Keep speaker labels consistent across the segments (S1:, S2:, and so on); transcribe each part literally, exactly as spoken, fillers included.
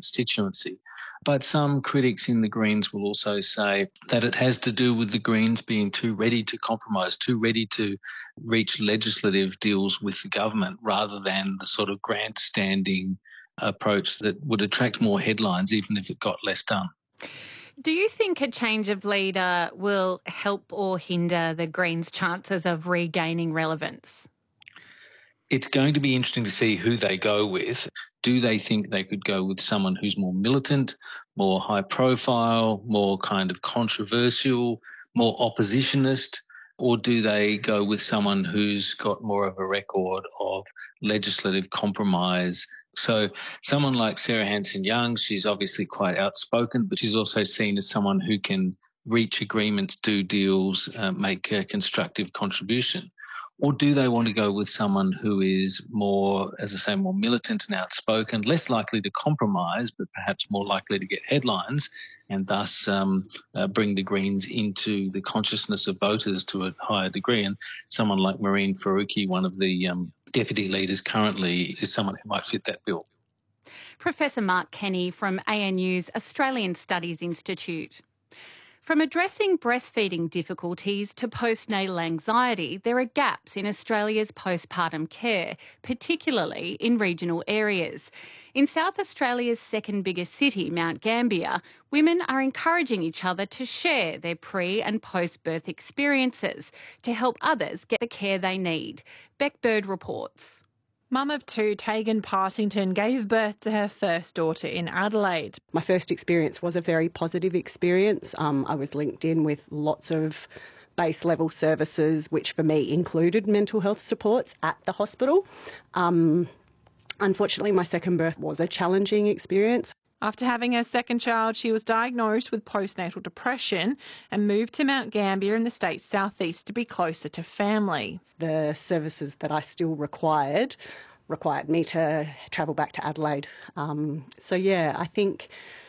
S1: constituency. But some critics in the Greens will also say that it has to do with the Greens being too ready to compromise, too ready to reach legislative deals with the government, rather than the sort of grandstanding approach that would attract more headlines even if it got less done.
S2: Do you think a change of leader will help or hinder the Greens' chances of regaining relevance?
S1: It's going to be interesting to see who they go with. Do they think they could go with someone who's more militant, more high profile, more kind of controversial, more oppositionist? Or do they go with someone who's got more of a record of legislative compromise? So someone like Sarah Hanson-Young, she's obviously quite outspoken, but she's also seen as someone who can reach agreements, do deals, uh, make a constructive contribution. Or do they want to go with someone who is more, as I say, more militant and outspoken, less likely to compromise, but perhaps more likely to get headlines and thus um, uh, bring the Greens into the consciousness of voters to a higher degree? And someone like Mehreen Faruqi, one of the um, deputy leaders currently, is someone who might fit that bill.
S2: Professor Mark Kenny from A N U's Australian Studies Institute. From addressing breastfeeding difficulties to postnatal anxiety, there are gaps in Australia's postpartum care, particularly in regional areas. In South Australia's second biggest city, Mount Gambier, women are encouraging each other to share their pre- and post-birth experiences to help others get the care they need. Beck Bird reports.
S3: Mum of two, Tegan Partington, gave birth to her first daughter in Adelaide.
S4: My first experience was a very positive experience. Um, I was linked in with lots of base level services, which for me included mental health supports at the hospital. Um, unfortunately, my second birth was a challenging experience.
S3: After having her second child, she was diagnosed with postnatal depression and moved to Mount Gambier in the state's southeast to be closer to family.
S4: The services that I still required required me to travel back to Adelaide. Um, so, yeah, I think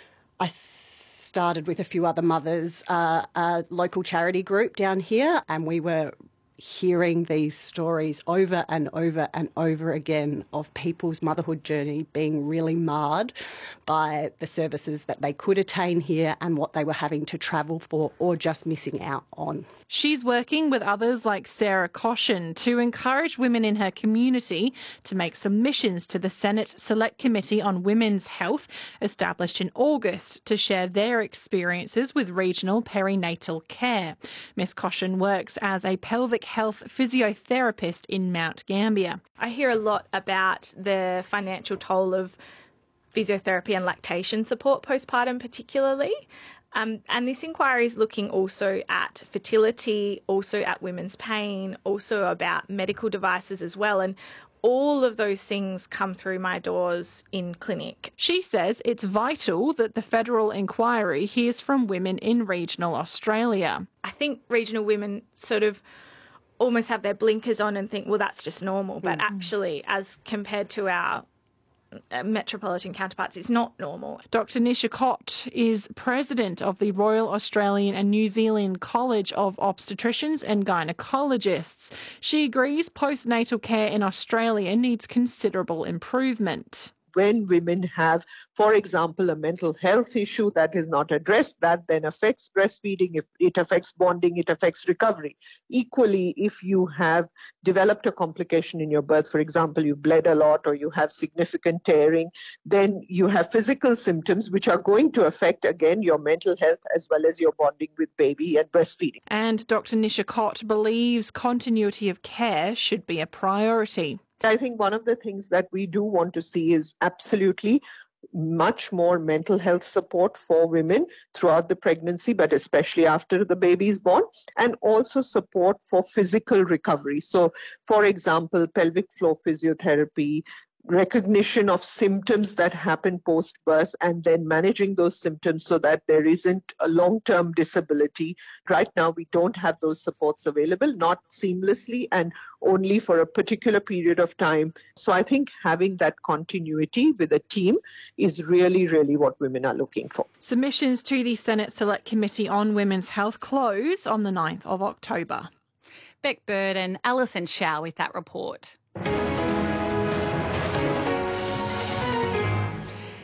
S4: I started with a few other mothers, uh, a local charity group down here, and we were hearing these stories over and over and over again of people's motherhood journey being really marred by the services that they could attain here and what they were having to travel for or just missing out on.
S3: She's working with others like Sarah Caution to encourage women in her community to make submissions to the Senate Select Committee on Women's Health, established in August, to share their experiences with regional perinatal care. Miss Caution works as a pelvic health physiotherapist in Mount Gambier.
S5: I hear a lot about the financial toll of physiotherapy and lactation support postpartum particularly. Um, and this inquiry is looking also at fertility, also at women's pain, also about medical devices as well. And all of those things come through my doors in clinic.
S3: She says it's vital that the federal inquiry hears from women in regional Australia.
S5: I think regional women sort of almost have their blinkers on and think, well, that's just normal. But mm. actually, as compared to our metropolitan counterparts, it's not normal.
S3: Doctor Nisha Cott is president of the Royal Australian and New Zealand College of Obstetricians and Gynecologists. She agrees postnatal care in Australia needs considerable improvement.
S6: When women have, for example, a mental health issue that is not addressed, that then affects breastfeeding, if it affects bonding, it affects recovery. Equally, if you have developed a complication in your birth, for example, you bled a lot or you have significant tearing, then you have physical symptoms which are going to affect, again, your mental health as well as your bonding with baby and breastfeeding.
S3: And Doctor Nisha Cott believes continuity of care should be a priority.
S6: I think one of the things that we do want to see is absolutely much more mental health support for women throughout the pregnancy, but especially after the baby is born, and also support for physical recovery. So, for example, pelvic floor physiotherapy, recognition of symptoms that happen post-birth and then managing those symptoms so that there isn't a long-term disability. Right now, we don't have those supports available, not seamlessly and only for a particular period of time. So I think having that continuity with a team is really, really what women are looking for.
S3: Submissions to the Senate Select Committee on Women's Health close on the ninth of October.
S2: Beck Bird and Alison Shaw with that report. Thousands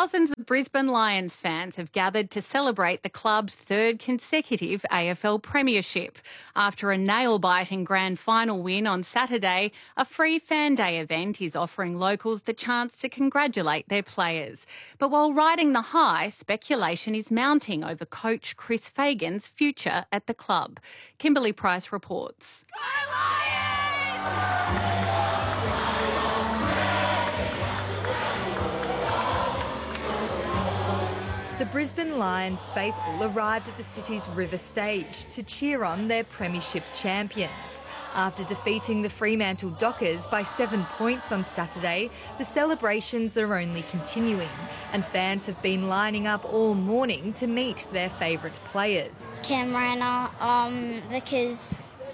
S2: Thousands of Brisbane Lions fans have gathered to celebrate the club's third consecutive A F L premiership. After a nail-biting grand final win on Saturday, a free fan day event is offering locals the chance to congratulate their players. But while riding the high, speculation is mounting over coach Chris Fagan's future at the club. Kimberly Price reports.
S7: Go Lions!
S8: The Brisbane Lions faithful arrived at the city's River Stage to cheer on their premiership champions. After defeating the Fremantle Dockers by seven points on Saturday, the celebrations are only continuing, and fans have been lining up all morning to meet their favourite players.
S9: Cam Rayner, um, because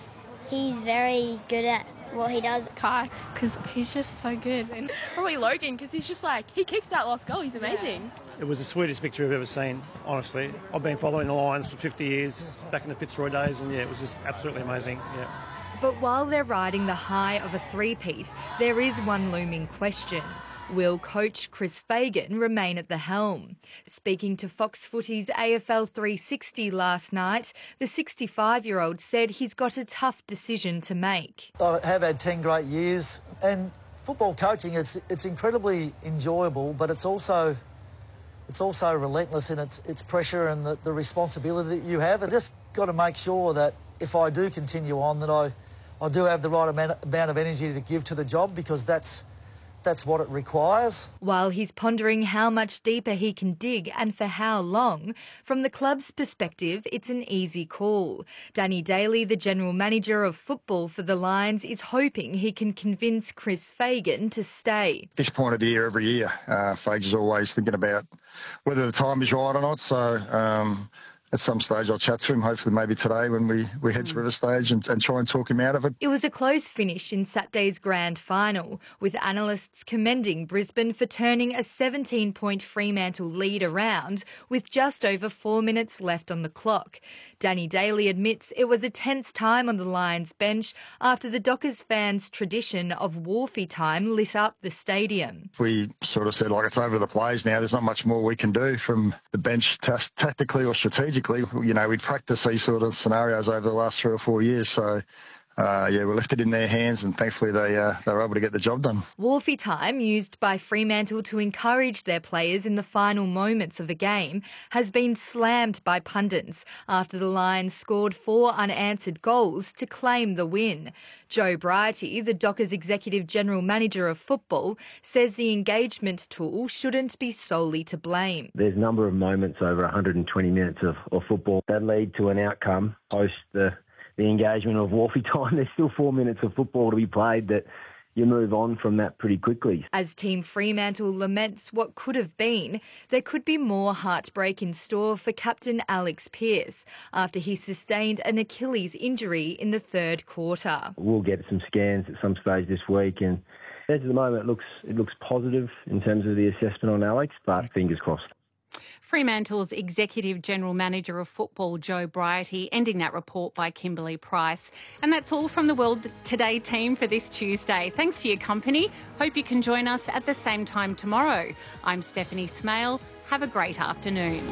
S9: he's very good at what he does.
S10: Kai, because he's just so good. And probably Logan, because he's just like, he kicks that last goal, he's amazing. Yeah.
S11: It was the sweetest victory I've ever seen, honestly. I've been following the Lions for fifty years, back in the Fitzroy days, and yeah, it was just absolutely amazing, yeah.
S8: But while they're riding the high of a three-peat, there is one looming question. Will coach Chris Fagan remain at the helm? Speaking to Fox Footy's A F L three sixty last night, the sixty-five-year-old said he's got a tough decision to make.
S12: I have had ten great years, and football coaching, it's it's incredibly enjoyable, but it's also it's also relentless in its its pressure and the, the responsibility that you have. I just got to make sure that if I do continue on, that I, I do have the right amount, amount of energy to give to the job, because that's That's what it requires.
S8: While he's pondering how much deeper he can dig and for how long, from the club's perspective, it's an easy call. Danny Daly, the general manager of football for the Lions, is hoping he can convince Chris Fagan to stay.
S13: This point of the year every year, uh, Fagan's always thinking about whether the time is right or not. So um, at some stage I'll chat to him, hopefully maybe today when we, we head to River Stage, and, and try and talk him out of it.
S8: It was a close finish in Saturday's grand final, with analysts commending Brisbane for turning a seventeen-point Fremantle lead around with just over four minutes left on the clock. Danny Daly admits it was a tense time on the Lions bench after the Dockers fans' tradition of Wharfie time lit up the stadium.
S13: We sort of said, like, it's over to the players now. There's not much more we can do from the bench t- tactically or strategically. You know, we'd practice these sort of scenarios over the last three or four years. So, uh, yeah, we left it in their hands, and thankfully they uh, they were able to get the job done.
S8: Wharfie time, used by Fremantle to encourage their players in the final moments of a game, has been slammed by pundits after the Lions scored four unanswered goals to claim the win. Joe Brighty, the Dockers Executive General Manager of Football, says the engagement tool shouldn't be solely to blame.
S14: There's a number of moments over one hundred twenty minutes of, of football that lead to an outcome post the the engagement of Wharfie time. There's still four minutes of football to be played that you move on from that pretty quickly.
S8: As Team Fremantle laments what could have been, there could be more heartbreak in store for captain Alex Pearce after he sustained an Achilles injury in the third quarter.
S14: We'll get some scans at some stage this week, and at the moment it looks it looks positive in terms of the assessment on Alex, but fingers crossed.
S2: Fremantle's Executive General Manager of Football, Joe Brighty, ending that report by Kimberly Price. And that's all from the World Today team for this Tuesday. Thanks for your company. Hope you can join us at the same time tomorrow. I'm Stephanie Smale. Have a great afternoon.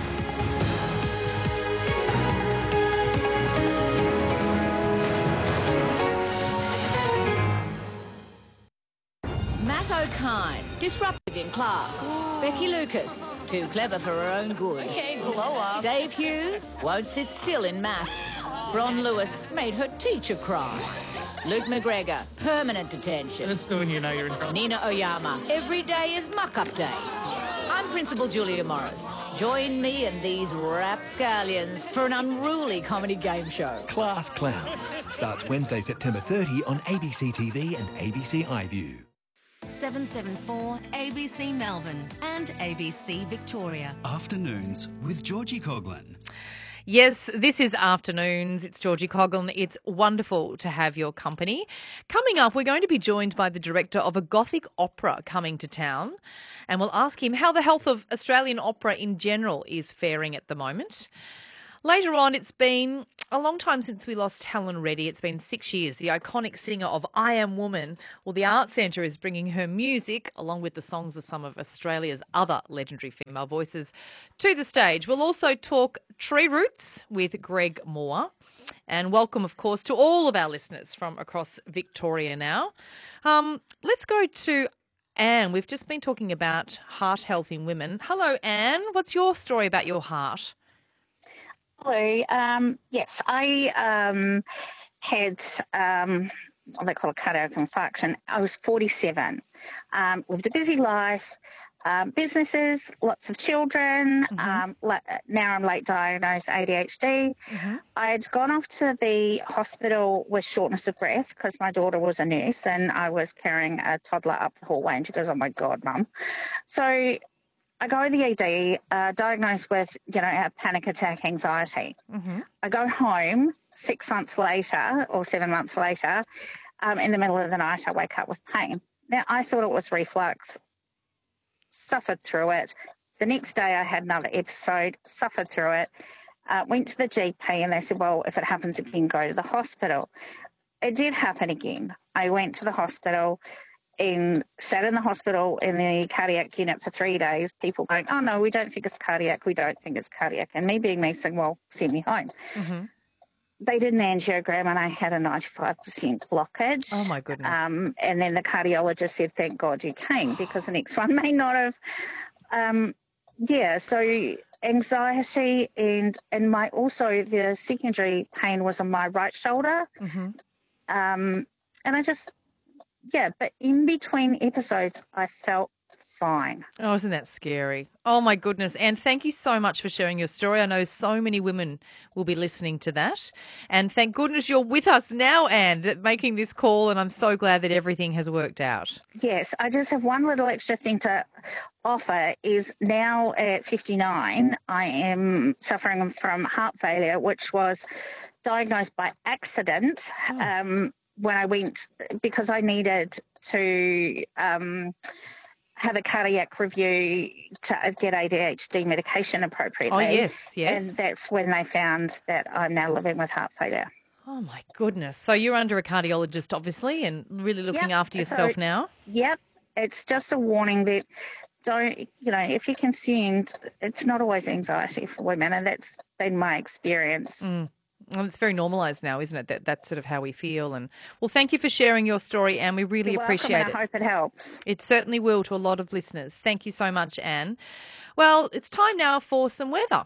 S15: Matt O'Kine, disruptive in class. Ooh. Becky Lucas, too clever for her own good.
S16: Okay, blow up.
S15: Dave Hughes, won't sit still in maths. Ron Lewis made her teacher cry. Luke McGregor, permanent detention.
S17: That's the one you know you're in trouble.
S15: Nina Oyama, every day is muck-up day. I'm Principal Julia Morris. Join me and these rapscallions for an unruly comedy game show.
S18: Class Clowns starts Wednesday, September thirtieth on A B C T V and A B C iView.
S19: seven seven four A B C Melbourne and A B C Victoria.
S20: Afternoons with Georgie Coughlin.
S21: Yes, this is Afternoons. It's Georgie Coughlin. It's wonderful to have your company. Coming up, we're going to be joined by the director of a Gothic opera coming to town, and we'll ask him how the health of Australian opera in general is faring at the moment. Later on, it's been a long time since we lost Helen Reddy. It's been six years. The iconic singer of I Am Woman. Well, the Arts Centre is bringing her music, along with the songs of some of Australia's other legendary female voices, to the stage. We'll also talk tree roots with Greg Moore. And welcome, of course, to all of our listeners from across Victoria now. Um, let's go to Anne. We've just been talking about heart health in women. Hello, Anne. What's your story about your heart?
S16: Hello. Um, yes, I um, had um, what they call a cardiac infarction. I was forty-seven. Um, lived a busy life, um, businesses, lots of children. Mm-hmm. Um, la- now I'm late diagnosed A D H D. Mm-hmm. I'd gone off to the hospital with shortness of breath because my daughter was a nurse and I was carrying a toddler up the hallway, and she goes, "Oh my God, Mum." So I go to the E D, uh, diagnosed with, you know, a panic attack anxiety. Mm-hmm. I go home six months later or seven months later. Um, in the middle of the night, I wake up with pain. Now, I thought it was reflux, suffered through it. The next day I had another episode, suffered through it, uh, went to the G P and they said, well, if it happens again, go to the hospital. It did happen again. I went to the hospital. In, sat in the hospital in the cardiac unit for three days, people going, oh, no, we don't think it's cardiac, we don't think it's cardiac. And me being me saying, well, send me home. Mm-hmm. They did an angiogram and I had a ninety-five percent blockage.
S21: Oh, my goodness.
S16: Um, and then the cardiologist said, thank God you came, because the next one may not have. Um, yeah, so anxiety and, and my also the secondary pain was on my right shoulder. Mm-hmm. Um, and I just... Yeah, but in between episodes, I felt fine.
S21: Oh, isn't that scary? Oh, my goodness. And thank you so much for sharing your story. I know so many women will be listening to that. And thank goodness you're with us now, Anne, making this call, and I'm so glad that everything has worked out.
S16: Yes, I just have one little extra thing to offer is now at fifty-nine, I am suffering from heart failure, which was diagnosed by accident. Oh. Um when I went, because I needed to um, have a cardiac review to get A D H D medication appropriately.
S21: Oh, yes, yes.
S16: And that's when they found that I'm now living with heart failure.
S21: Oh, my goodness. So you're under a cardiologist, obviously, and really looking
S16: yep.
S21: after yourself
S16: so,
S21: now?
S16: Yep. It's just a warning that don't, you know, if you're concerned, it's not always anxiety for women, and that's been my experience.
S21: Mm. Well, it's very normalised now, isn't it? That that's sort of how we feel. And well, thank you for sharing your story, Anne. We really
S16: You're
S21: appreciate
S16: welcome,
S21: it.
S16: And I hope it helps.
S21: It certainly will to a lot of listeners. Thank you so much, Anne. Well, it's time now for some weather.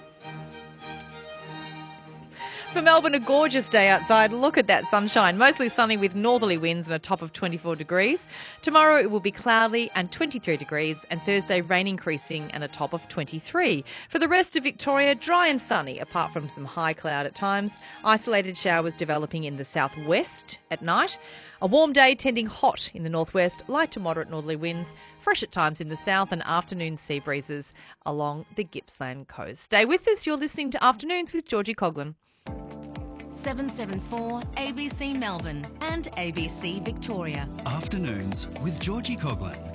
S21: For Melbourne, a gorgeous day outside. Look at that sunshine. Mostly sunny with northerly winds and a top of twenty-four degrees. Tomorrow it will be cloudy and twenty-three degrees, and Thursday rain increasing and a top of twenty-three. For the rest of Victoria, dry and sunny, apart from some high cloud at times. Isolated showers developing in the southwest at night. A warm day tending hot in the northwest, light to moderate northerly winds, fresh at times in the south, and afternoon sea breezes along the Gippsland coast. Stay with us. You're listening to Afternoons with Georgie Coughlin.
S19: seven seven four A B C Melbourne and A B C Victoria.
S20: Afternoons with Georgie Coughlin.